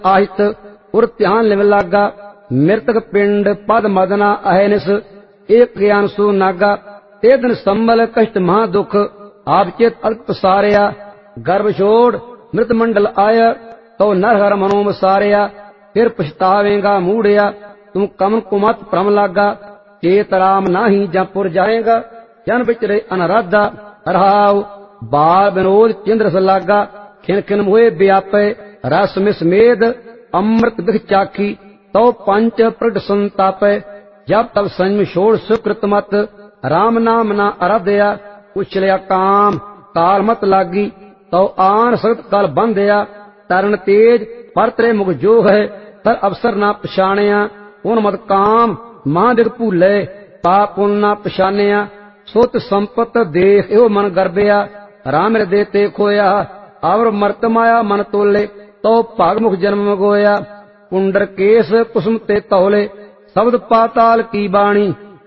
आहित उर ध्यान लिव लागा। मृतक पिंड पद मदना अहनिस एक ज्ञान सु नागा। ते दिन संबल कष्ट महा दुख आप चेत अल्प सारिया। गर्भ छोड़ मृत मंडल आया तो नरहर मनोम सारिया। फिर पछतावेगा मूढ़िया तू कमन कुमत भ्रम लागा। चेत राम नाही जपुर जाएगा जन बिचरे अनराधा। रहाव बाल विनोद चिंद्र स लागा। खिन खिन मोहे व्यापे रस मिस मेद अमृत बिख चाखी तो पंच प्रगट संतापे। जब तब संयम छोड़ सुकृत मत राम नाम ना आराध्या। उछलिया काम काल मत लागी तो आन सख्त काल बंधया। तरण तेज परतरे मुख जो है तर अवसर ना पछाणिया। उन मत काम मां दिग भूले पाप पुन ना पछानिया। सुत संपत देख एहो मन गर्बिया राम हृदय ते खोया। और मर्त माया मन तोले तो भागमुख जन्म गोया। कुंडर केस कुसुम ते तौले शब्द पाताल की बाणी।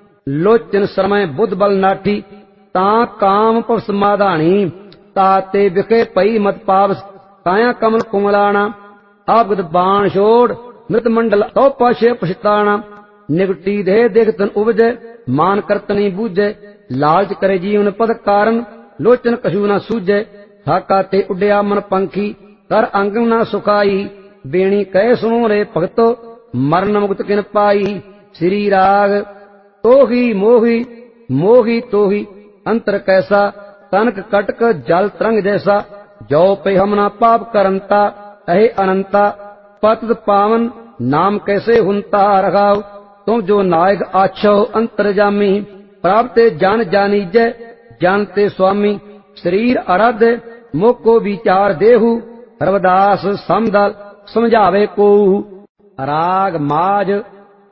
लोचन समय बुद्ध बल नाठी ता काम पव समाधानी। ताते विखे पई मत पावस काया कमल कुमलाना। आपगत बाण छोड़ मृत मंडल तो पाशे पछताना। निगटी दे देखतन उपजे मान करतनी बूझे। लालच करे जीवन पद कारण लोचन कछु न सूझे। हाका ते उड्या मन पंखी कर अंग न सुखाई। बेणी कह सुनो रे भगतो मरण मुक्त किन पाई। श्री राग तोही मोही मोही तोही अंतर कैसा। तनक कटक जल तरंग जैसा जो पे हमना पाप करंता। अहे अनंता पतित पावन नाम कैसे हुंता। रखाव तुम जो नायक आछो अंतर्जामी। प्राप्त जान जानीजय जानते स्वामी। शरीर आराध्य मुख को विचार देहु। रविदास समदल समझावे को। राग माज